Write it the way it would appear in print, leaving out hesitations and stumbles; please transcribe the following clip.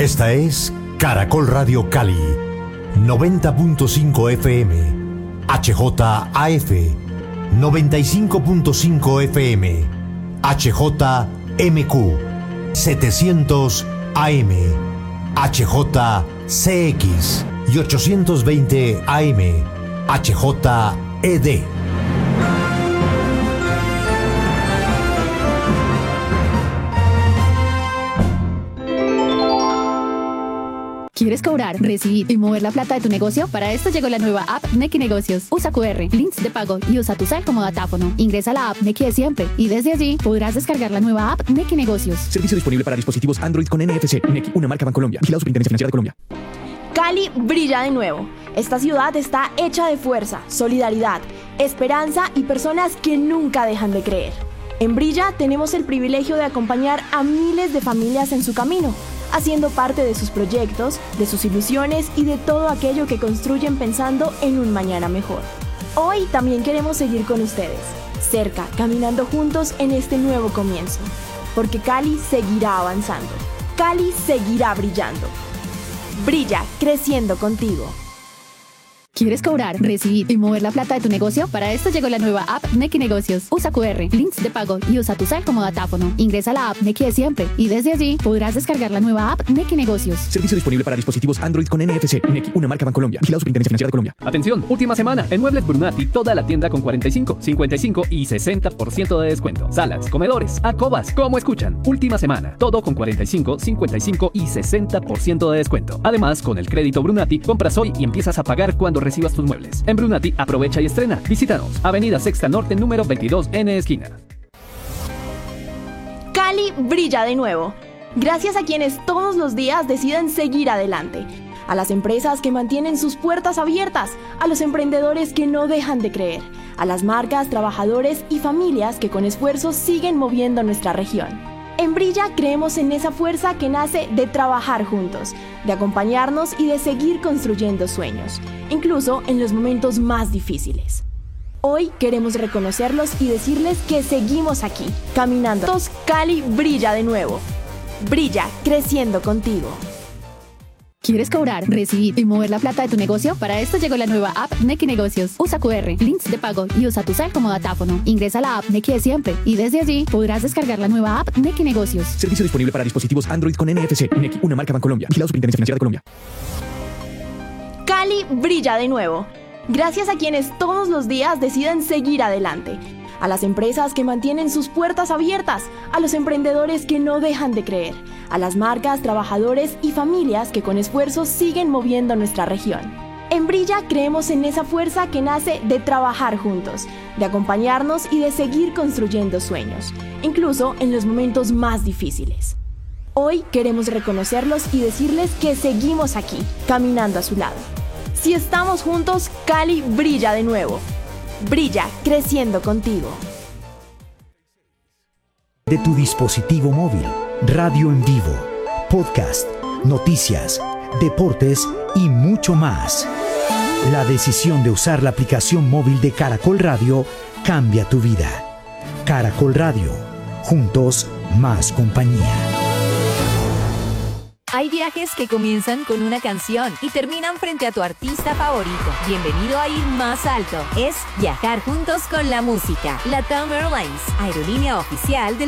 Esta es Caracol Radio Cali, 90.5 FM, HJAF, 95.5 FM, HJMQ, 700 AM, HJCX y 820 AM, HJED. ¿Quieres cobrar, recibir y mover la plata de tu negocio? Para esto llegó la nueva app Nequi Negocios. Usa QR, links de pago y usa tu cel como datáfono. Ingresa a la app Nequi de siempre y desde allí podrás descargar la nueva app Nequi Negocios. Servicio disponible para dispositivos Android con NFC. Nequi, una marca Bancolombia. Vigilado Superintendencia Financiera de Colombia. Cali brilla de nuevo. Esta ciudad está hecha de fuerza, solidaridad, esperanza y personas que nunca dejan de creer. En Brilla tenemos el privilegio de acompañar a miles de familias en su camino, haciendo parte de sus proyectos, de sus ilusiones y de todo aquello que construyen pensando en un mañana mejor. Hoy también queremos seguir con ustedes, cerca, caminando juntos en este nuevo comienzo, porque Cali seguirá avanzando, Cali seguirá brillando. Brilla, creciendo contigo. ¿Quieres cobrar, recibir y mover la plata de tu negocio? Para esto llegó la nueva app Nequi Negocios. Usa QR, links de pago y usa tu cel como datáfono. Ingresa a la app Nequi de siempre y desde allí podrás descargar la nueva app Nequi Negocios. Servicio disponible para dispositivos Android con NFC. Nequi, una marca Bancolombia. Vigilado Superintendencia Financiera de Colombia. Atención, última semana. En Muebles Brunati, toda la tienda con 45, 55 y 60% de descuento. Salas, comedores, alcobas, como escuchan. Última semana. Todo con 45, 55 y 60% de descuento. Además, con el crédito Brunati, compras hoy y empiezas a pagar cuando recibas tus muebles. En Brunati, aprovecha y estrena. Visítanos. Avenida Sexta Norte, número 22, N esquina. Cali brilla de nuevo. Gracias a quienes todos los días deciden seguir adelante. A las empresas que mantienen sus puertas abiertas. A los emprendedores que no dejan de creer. A las marcas, trabajadores y familias que con esfuerzo siguen moviendo nuestra región. En Brilla creemos en esa fuerza que nace de trabajar juntos, de acompañarnos y de seguir construyendo sueños, incluso en los momentos más difíciles. Hoy queremos reconocerlos y decirles que seguimos aquí, caminando. Todos Cali brilla de nuevo. Brilla, creciendo contigo. ¿Quieres cobrar, recibir y mover la plata de tu negocio? Para esto llegó la nueva app Nequi Negocios. Usa QR, links de pago y usa tu cel como datáfono. Ingresa a la app Nequi de siempre y desde allí podrás descargar la nueva app Nequi Negocios. Servicio disponible para dispositivos Android con NFC. Nequi, una marca Bancolombia. Vigilado Superintendencia Financiera de Colombia. Cali brilla de nuevo. Gracias a quienes todos los días deciden seguir adelante. A las empresas que mantienen sus puertas abiertas, a los emprendedores que no dejan de creer, a las marcas, trabajadores y familias que con esfuerzo siguen moviendo nuestra región. En Brilla creemos en esa fuerza que nace de trabajar juntos, de acompañarnos y de seguir construyendo sueños, incluso en los momentos más difíciles. Hoy queremos reconocerlos y decirles que seguimos aquí, caminando a su lado. Si estamos juntos, Cali brilla de nuevo. Brilla, creciendo contigo. De tu dispositivo móvil, radio en vivo, podcast, noticias, deportes y mucho más. La decisión de usar la aplicación móvil de Caracol Radio cambia tu vida. Caracol Radio, juntos más compañía. Hay viajes que comienzan con una canción y terminan frente a tu artista favorito. Bienvenido a ir más alto. Es viajar juntos con la música. LATAM Airlines, aerolínea oficial de